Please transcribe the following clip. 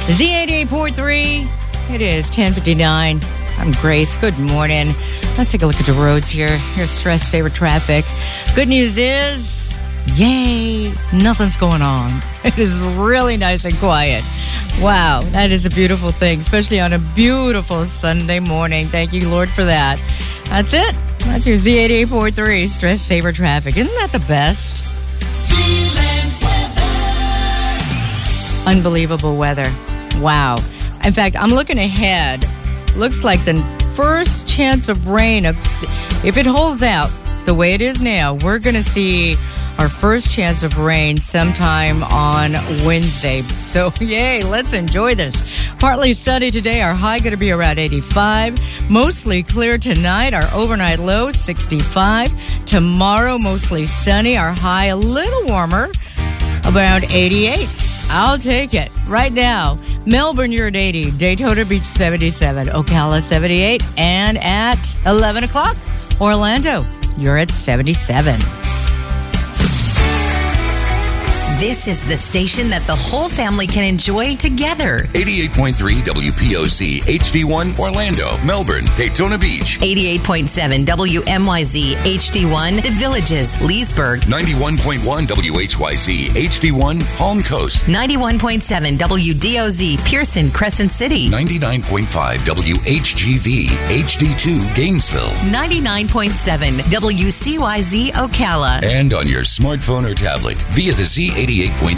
Z88.3. It is 10:59. I'm Grace. Good morning. Let's take a look at the roads here. Here's stress saver traffic. Good news is, yay, nothing's going on. It is really nice and quiet. Wow, that is a beautiful thing, especially on a beautiful Sunday morning. Thank you, Lord, for that. That's it. That's your Z88.3 stress saver traffic. Isn't that the best? Unbelievable weather. Wow. In fact, I'm looking ahead. Looks like the first chance of rain, if it holds out the way it is now, we're going to see our first chance of rain sometime on Wednesday. So, yay, let's enjoy this. Partly sunny today. Our high going to be around 85. Mostly clear tonight. Our overnight low, 65. Tomorrow, mostly sunny. Our high a little warmer, around 88. I'll take it. Right now, Melbourne, you're at 80. Daytona Beach, 77. Ocala, 78. And at 11 o'clock, Orlando, you're at 77. This is the station that the whole family can enjoy together. 88.3 WPOC HD1 Orlando, Melbourne, Daytona Beach. 88.7 WMYZ HD1 The Villages, Leesburg. 91.1 WHYZ HD1 Palm Coast. 91.7 WDOZ Pearson, Crescent City. 99.5 WHGV HD2 Gainesville. 99.7 WCYZ Ocala. And on your smartphone or tablet via the Z88.3